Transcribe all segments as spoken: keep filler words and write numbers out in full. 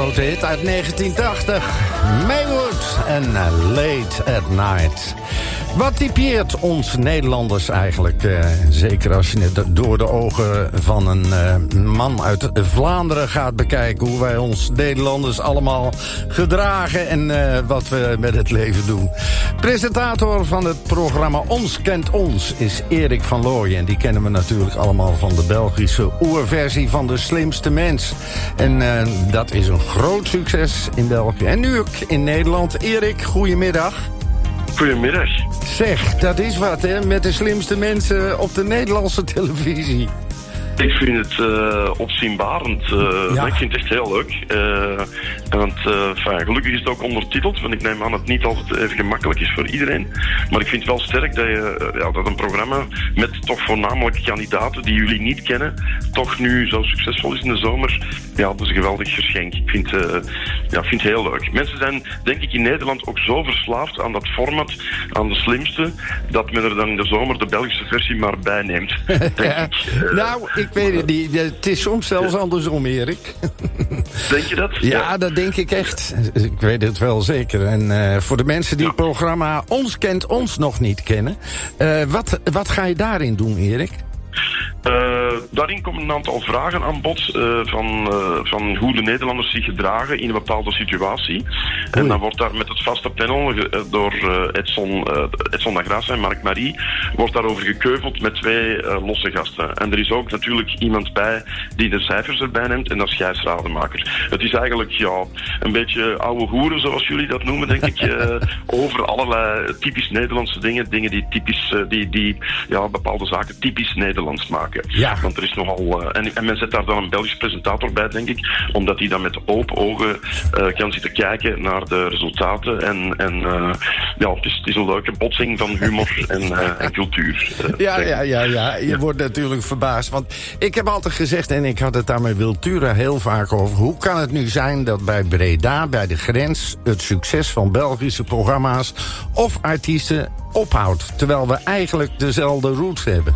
grote hit uit negentien tachtig. Maywood en Late at Night. Wat typeert ons Nederlanders eigenlijk? Uh, zeker als je het door de ogen van een uh, man uit Vlaanderen gaat bekijken. Hoe wij ons Nederlanders allemaal gedragen en uh, wat we met het leven doen. Presentator van het programma Ons Kent Ons is Erik van Looijen. En die kennen we natuurlijk allemaal van de Belgische oerversie van De Slimste Mens. En uh, dat is een groot succes in België. En nu ook in Nederland. Erik, goedemiddag. Goedemiddag. Zeg, dat is wat, hè, met de slimste mensen op de Nederlandse televisie. Ik vind het uh, opzienbarend. Uh, ja. Ik vind het echt heel leuk. Uh, want uh, enfin, gelukkig is het ook ondertiteld, want ik neem aan dat het niet altijd even gemakkelijk is voor iedereen. Maar ik vind het wel sterk dat, je, uh, ja, dat een programma met toch voornamelijk kandidaten die jullie niet kennen, toch nu zo succesvol is in de zomer. Ja, dat is een geweldig geschenk. Ik vind, uh, ja, vind het heel leuk. Mensen zijn, denk ik, in Nederland ook zo verslaafd aan dat format, aan de slimste, dat men er dan in de zomer de Belgische versie maar bij neemt. Ja. Ik. Uh, nou, ik Ik weet het niet. Het is soms zelfs andersom, Erik. Denk je dat? Ja, ja, dat denk ik echt. Ik weet het wel zeker. En uh, voor de mensen die ja. het programma Ons Kent Ons nog niet kennen. Uh, wat, wat ga je daarin doen, Erik? Uh, daarin komen een aantal vragen aan bod uh, van, uh, van hoe de Nederlanders zich gedragen in een bepaalde situatie. Oei. En dan wordt daar met het vaste panel uh, door uh, Edson, uh, Edson Dagraça en Mark Marie wordt daarover gekeuveld met twee uh, losse gasten. En er is ook natuurlijk iemand bij die de cijfers erbij neemt en dat is Gijs Rademaker. Het is eigenlijk ja, een beetje oude hoeren zoals jullie dat noemen, denk ik, uh, over allerlei typisch Nederlandse dingen, dingen die typisch, uh, die, die ja, bepaalde zaken typisch Nederlands maken. Ja. Want er is nogal... Uh, en, en men zet daar dan een Belgisch presentator bij, denk ik. Omdat hij dan met open ogen uh, kan zitten kijken naar de resultaten. En, en uh, ja, het is, het is een leuke botsing van humor en, uh, en cultuur. Uh, ja, ja, ja, ja. Je ja. wordt natuurlijk verbaasd. Want ik heb altijd gezegd, en ik had het daar met Wiltura heel vaak over. Hoe kan het nu zijn dat bij Breda, bij de grens, het succes van Belgische programma's of artiesten ophoudt? Terwijl we eigenlijk dezelfde roots hebben.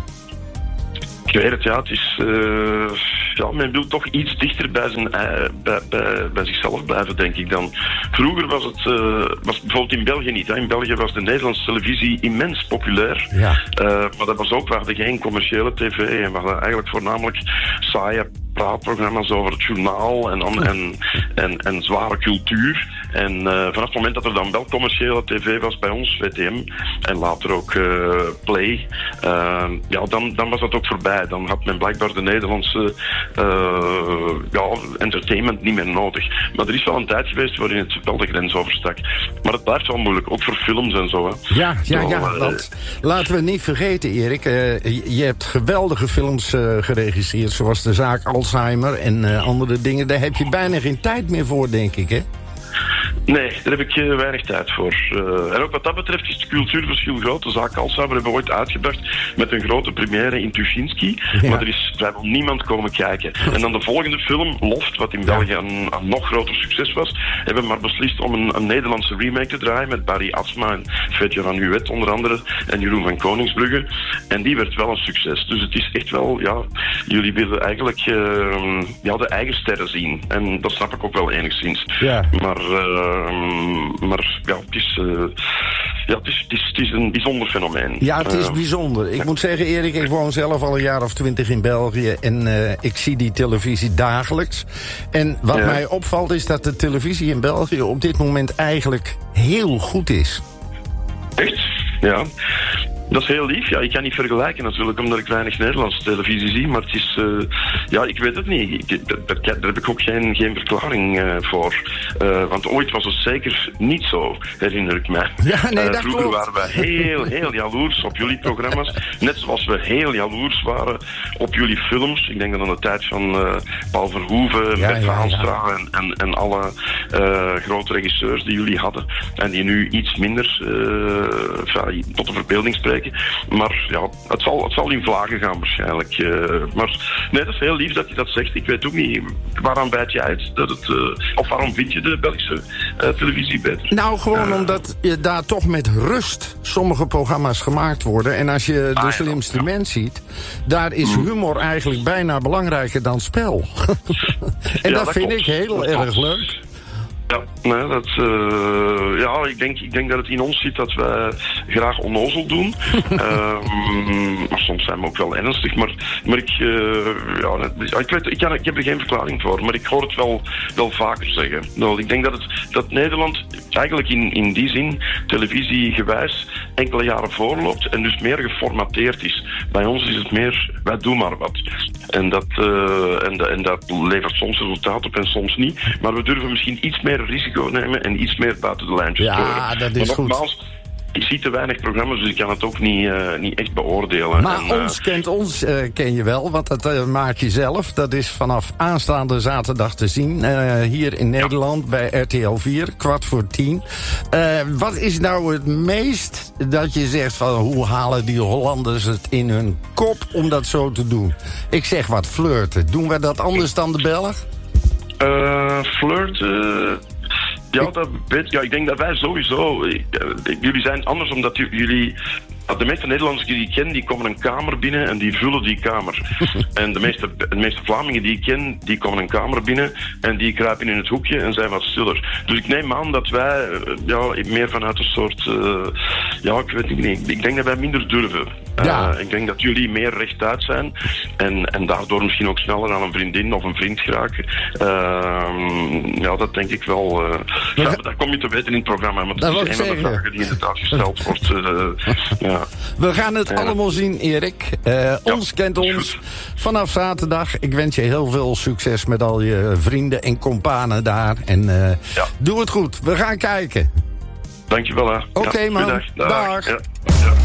Ik weet het, ja. Het is... Uh, ja, men wil toch iets dichter bij, zijn, uh, bij, bij, bij zichzelf blijven, denk ik dan. Vroeger was het... Uh, was bijvoorbeeld in België niet. Hè. In België was de Nederlandse televisie immens populair. Ja. Uh, maar dat was ook, we hadden geen commerciële tv. En we hadden eigenlijk voornamelijk saaie praatprogramma's over het journaal en, en, en, en zware cultuur. En uh, vanaf het moment dat er dan wel commerciële tv was bij ons, V T M, en later ook uh, Play, uh, ja, dan, dan was dat ook voorbij. Dan had men blijkbaar de Nederlandse uh, ja, entertainment niet meer nodig. Maar er is wel een tijd geweest waarin het wel de grens overstak. Maar het blijft wel moeilijk, ook voor films en zo. Hè. Ja, ja, zo, ja, uh, want laten we niet vergeten, Erik, uh, je hebt geweldige films uh, geregisseerd, zoals De Zaak Alzheimer en uh, andere dingen. Daar heb je bijna geen tijd meer voor, denk ik, hè? Nee, daar heb ik uh, weinig tijd voor. Uh, en ook wat dat betreft is het cultuurverschil groot. De Zaak Alzheimer hebben we ooit uitgebracht met een grote première in Tuschinski. Ja. Maar er is vrijwel niemand komen kijken. En dan de volgende film, Loft, wat in België een, een nog groter succes was, hebben we maar beslist om een, een Nederlandse remake te draaien met Barry Atsma en Fedje van Huet onder andere en Jeroen van Koningsbrugge. En die werd wel een succes. Dus het is echt wel, ja, jullie willen eigenlijk uh, ja, de eigen sterren zien. En dat snap ik ook wel enigszins. Ja. Maar... Uh, Um, maar ja, het is, uh, ja het, is, het, is, het is een bijzonder fenomeen. Ja, het is uh, bijzonder. Ik ja. moet zeggen, Erik, ik woon zelf al een jaar of twintig in België. En uh, ik zie die televisie dagelijks. En wat ja. mij opvalt is dat de televisie in België op dit moment eigenlijk heel goed is. Echt? Ja. Dat is heel lief. Ja, ik kan niet vergelijken natuurlijk, omdat ik weinig Nederlandse televisie zie. Maar het is... Uh, ja, ik weet het niet. Ik, daar, daar heb ik ook geen, geen verklaring uh, voor. Uh, want ooit was het zeker niet zo, herinner ik mij. Ja, nee, dat uh, vroeger klopt. waren we heel, heel jaloers op jullie programma's. Net zoals we heel jaloers waren op jullie films. Ik denk dat aan de tijd van uh, Paul Verhoeven, ja, Bert ja, Vaanstra ja. en, en, en alle uh, grote regisseurs die jullie hadden. En die nu iets minder uh, tot de verbeelding spreken. kijken. Maar ja, het zal, het zal in vlagen gaan waarschijnlijk. Uh, maar nee, dat is heel lief dat je dat zegt. Ik weet ook niet, waaraan bijt je uit? Dat het, uh, of waarom vind je de Belgische uh, televisie beter? Nou, gewoon uh, omdat je daar toch met rust sommige programma's gemaakt worden. En als je de ah, slimste ja. mens ziet, daar is humor eigenlijk bijna belangrijker dan spel. en ja, dat, dat vind klopt. ik heel dat erg klopt. leuk. Ja, nee, dat, uh, ja ik, denk, ik denk dat het in ons zit dat wij graag onnozel doen. uh, maar soms zijn we ook wel ernstig. Maar, maar ik, uh, ja, ik, weet, ik, kan, ik heb er geen verklaring voor, maar ik hoor het wel, wel vaker zeggen. Nou, ik denk dat, het, dat Nederland eigenlijk in, in die zin, televisiegewijs, enkele jaren voorloopt en dus meer geformateerd is. Bij ons is het meer, wij doen maar wat. En dat, uh, en, en dat levert soms resultaat op en soms niet. Maar we durven misschien iets meer risico nemen en iets meer buiten de lijntjes ja, storen. Ja, dat is maar nogmaals, goed. Ik zie te weinig programma's, dus ik kan het ook niet, uh, niet echt beoordelen. Maar en, ons uh, kent ons uh, ken je wel, want dat uh, maak je zelf. Dat is vanaf aanstaande zaterdag te zien. Uh, hier in Nederland ja. bij R T L vier, kwart voor tien. Uh, wat is nou het meest dat je zegt van hoe halen die Hollanders het in hun kop om dat zo te doen? Ik zeg wat, flirten. Doen wij dat anders dan de Belg? Uh, flirten... Ja, dat weet, ja, ik denk dat wij sowieso... Jullie zijn anders omdat jullie... De meeste Nederlanders die ik ken, die komen een kamer binnen en die vullen die kamer. En de meeste, de meeste Vlamingen die ik ken, die komen een kamer binnen en die kruipen in het hoekje en zijn wat stiller. Dus ik neem aan dat wij ja, meer vanuit een soort... Uh, ja, ik weet niet. Ik denk dat wij minder durven. Ja. Uh, ik denk dat jullie meer rechtuit zijn en, en daardoor misschien ook sneller aan een vriendin of een vriend geraken. Uh, ja, dat denk ik wel. Uh, ja, ja, dat kom je te weten in het programma, maar dat, dat is een van de vragen die inderdaad gesteld wordt. Uh, ja. We gaan het ja. allemaal zien, Erik. Uh, ja, ons kent ons vanaf zaterdag. Ik wens je heel veel succes met al je vrienden en companen daar. En uh, ja. doe het goed. We gaan kijken. Dankjewel. Oké, okay, ja, man. Dag. Dag. Dag. Ja. Ja.